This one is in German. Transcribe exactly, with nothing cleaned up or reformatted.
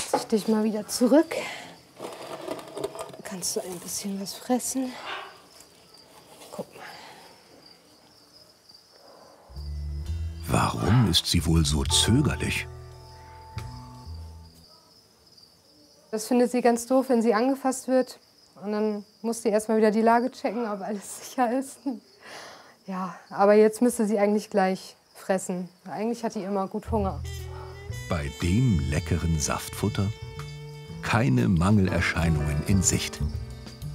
setze ich dich mal wieder zurück. Kannst du ein bisschen was fressen? Guck mal. Warum ist sie wohl so zögerlich? Das findet sie ganz doof, wenn sie angefasst wird. Und dann muss sie erstmal wieder die Lage checken, ob alles sicher ist. Ja, aber jetzt müsste sie eigentlich gleich fressen. Eigentlich hat die immer gut Hunger. Bei dem leckeren Saftfutter keine Mangelerscheinungen in Sicht.